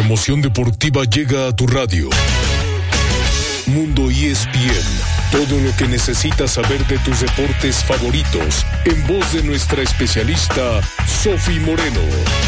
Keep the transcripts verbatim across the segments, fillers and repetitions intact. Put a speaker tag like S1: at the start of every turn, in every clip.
S1: emoción deportiva llega a tu radio. Mundo E S P N. Todo lo que necesitas saber de tus deportes favoritos, en voz de nuestra especialista, Sofi Moreno.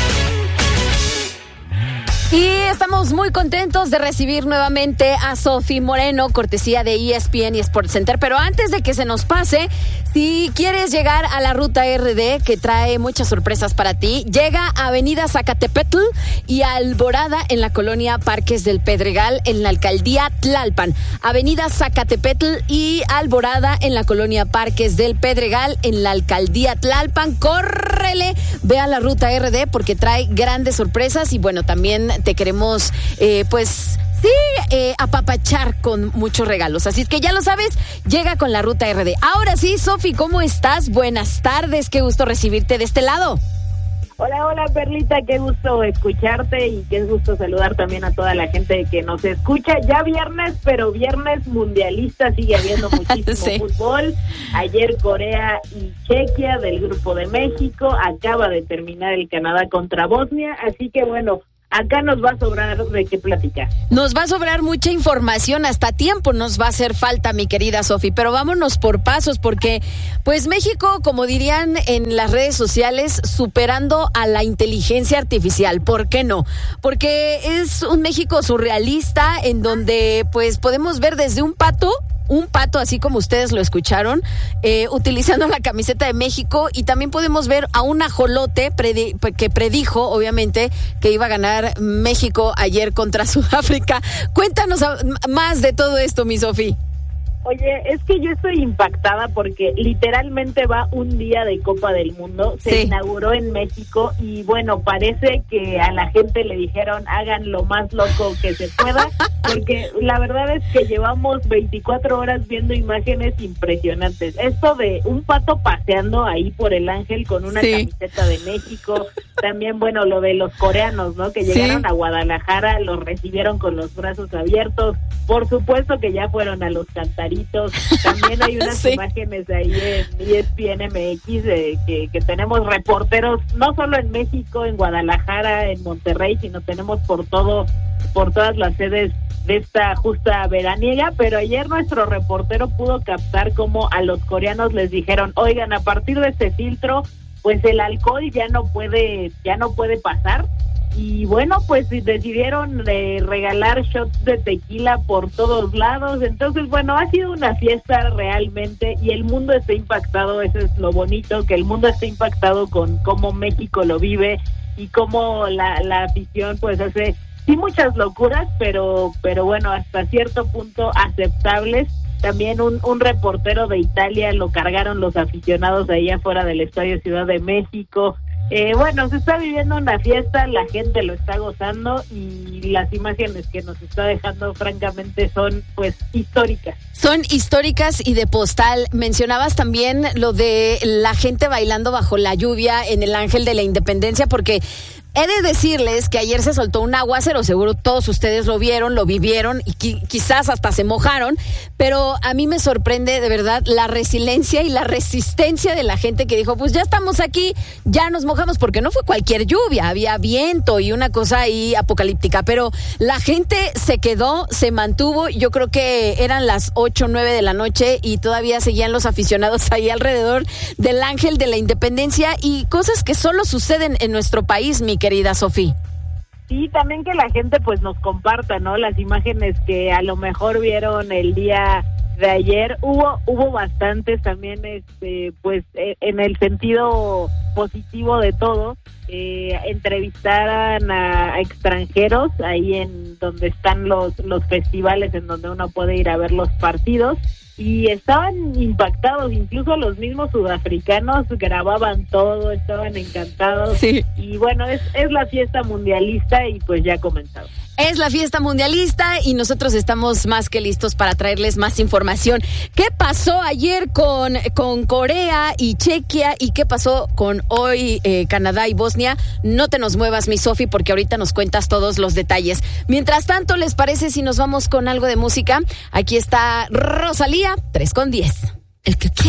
S2: Y estamos muy contentos de recibir nuevamente a Sofi Moreno, cortesía de E S P N y Sports Center. Pero antes de que se nos pase, si quieres llegar a la Ruta R D, que trae muchas sorpresas para ti, llega a Avenida Zacatepetl y Alborada en la colonia Parques del Pedregal, en la alcaldía Tlalpan. Avenida Zacatepetl y Alborada en la colonia Parques del Pedregal, en la alcaldía Tlalpan. Córrele, ve a la Ruta R D porque trae grandes sorpresas y bueno, también te queremos, eh, pues, sí, eh, apapachar con muchos regalos. Así es que ya lo sabes, llega con la Ruta R D. Ahora sí, Sofi, ¿cómo estás? Buenas tardes, qué gusto recibirte de este lado.
S3: Hola, hola, Perlita, qué gusto escucharte y qué gusto saludar también a toda la gente que nos escucha. Ya viernes, pero viernes mundialista, sigue habiendo muchísimo sí. fútbol. Ayer Corea y Chequia del Grupo de México, acaba de terminar el Canadá contra Bosnia, así que bueno, acá nos va a sobrar de qué platicar. Nos va a sobrar mucha información, hasta tiempo nos va a hacer falta, mi querida Sofi, pero vámonos por pasos, porque pues México, como dirían en las redes sociales, superando a la inteligencia artificial. ¿Por qué no? Porque es un México surrealista en donde pues podemos ver desde un pato, un pato, así como ustedes lo escucharon, eh, utilizando la camiseta de México, y también podemos ver a un ajolote predi- que predijo, obviamente, que iba a ganar México ayer contra Sudáfrica. Cuéntanos a, más de todo esto, mi Sofi. Oye, es que yo estoy impactada porque literalmente va un día de Copa del Mundo, se sí. inauguró en México y bueno, parece que a la gente le dijeron hagan lo más loco que se pueda, porque la verdad es que llevamos veinticuatro horas viendo imágenes impresionantes. Esto de un pato paseando ahí por el Ángel con una sí. camiseta de México, también bueno, lo de los coreanos, ¿no? Que llegaron sí. a Guadalajara, los recibieron con los brazos abiertos, por supuesto que ya fueron a los cantares. También hay unas sí. imágenes ahí en E S P N M X de que, que tenemos reporteros no solo en México, en Guadalajara, en Monterrey, sino tenemos por todo, por todas las sedes de esta justa veraniega. Pero ayer nuestro reportero pudo captar cómo a los coreanos les dijeron, oigan, a partir de este filtro, pues el alcohol ya no puede, ya no puede pasar. Y bueno, pues decidieron eh, regalar shots de tequila por todos lados. Entonces, bueno, ha sido una fiesta realmente y el mundo está impactado. Eso es lo bonito, que el mundo está impactado con cómo México lo vive y cómo la, la afición pues hace, sí, muchas locuras, pero pero bueno, hasta cierto punto aceptables. También un, un reportero de Italia lo cargaron los aficionados ahí afuera del Estadio Ciudad de México. Eh, bueno, se está viviendo una fiesta, la gente lo está gozando y las imágenes que nos está dejando francamente son pues históricas. Son históricas y de postal. Mencionabas también lo de la gente bailando bajo la lluvia en el Ángel de la Independencia, porque he de decirles que ayer se soltó un aguacero, seguro todos ustedes lo vieron, lo vivieron y qui- quizás hasta se mojaron, pero a mí me sorprende de verdad la resiliencia y la resistencia de la gente que dijo, pues ya estamos aquí, ya nos mojamos, porque no fue cualquier lluvia, había viento y una cosa ahí apocalíptica, pero la gente se quedó, se mantuvo. Yo creo que eran las ocho o nueve de la noche y todavía seguían los aficionados ahí alrededor del Ángel de la Independencia, y cosas que solo suceden en nuestro país, mi querida Sofi. Sí, también que la gente pues nos comparta, ¿no? Las imágenes que a lo mejor vieron el día de ayer. Hubo hubo bastantes también, este pues eh, en el sentido positivo de todo. Eh, entrevistaran a, a extranjeros ahí en donde están los los festivales en donde uno puede ir a ver los partidos. Y estaban impactados, incluso los mismos sudafricanos grababan todo, estaban encantados. Sí. Y bueno, es, es la fiesta mundialista y pues ya ha comenzado. Es la fiesta mundialista y nosotros estamos más que listos para traerles más información. ¿Qué pasó ayer con, con Corea y Chequia y qué pasó con hoy eh, Canadá y Bosnia? No te nos muevas, mi Sofi, porque ahorita nos cuentas todos los detalles. Mientras tanto, ¿les parece si nos vamos con algo de música? Aquí está Rosalía, tres con diez. El que